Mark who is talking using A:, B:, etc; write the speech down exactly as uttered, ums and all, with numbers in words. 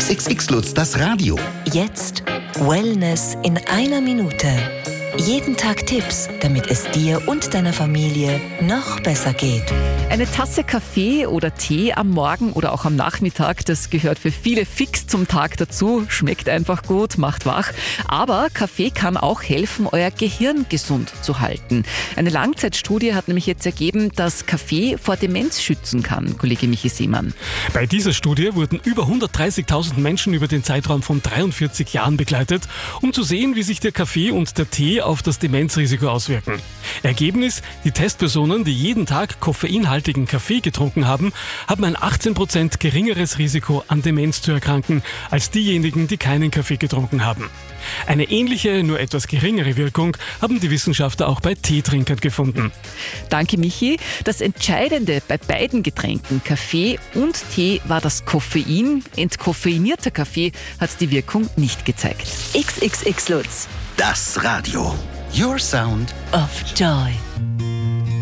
A: X X X Lutz, das Radio.
B: Jetzt Wellness in einer Minute. Jeden Tag Tipps, damit es dir und deiner Familie noch besser geht.
C: Eine Tasse Kaffee oder Tee am Morgen oder auch am Nachmittag, das gehört für viele fix zum Tag dazu. Schmeckt einfach gut, macht wach. Aber Kaffee kann auch helfen, euer Gehirn gesund zu halten. Eine Langzeitstudie hat nämlich jetzt ergeben, dass Kaffee vor Demenz schützen kann, Kollege Michi Seemann.
D: Bei dieser Studie wurden über hundertdreißigtausend Menschen über den Zeitraum von dreiundvierzig Jahren begleitet, um zu sehen, wie sich der Kaffee und der Tee auf das Demenzrisiko auswirken. Ergebnis: Die Testpersonen, die jeden Tag koffeinhaltigen Kaffee getrunken haben, haben ein achtzehn Prozent geringeres Risiko, an Demenz zu erkranken, als diejenigen, die keinen Kaffee getrunken haben. Eine ähnliche, nur etwas geringere Wirkung haben die Wissenschaftler auch bei Teetrinkern gefunden.
C: Danke, Michi. Das Entscheidende bei beiden Getränken, Kaffee und Tee, war das Koffein. Entkoffeinierter Kaffee hat die Wirkung nicht gezeigt.
B: X X X Lutz.
A: Das Radio. Your Sound
B: of Joy.